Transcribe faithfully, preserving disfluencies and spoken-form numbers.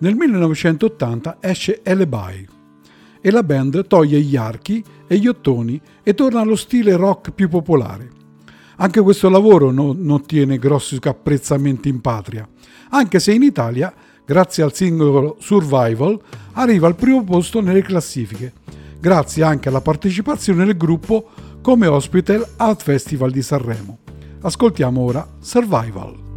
Nel millenovecentottanta esce Alibi e la band toglie gli archi e gli ottoni e torna allo stile rock più popolare. Anche questo lavoro non ottiene grossi apprezzamenti in patria, anche se in Italia, grazie al singolo Survival, arriva al primo posto nelle classifiche, grazie anche alla partecipazione del gruppo come ospite al Festival di Sanremo. Ascoltiamo ora Survival.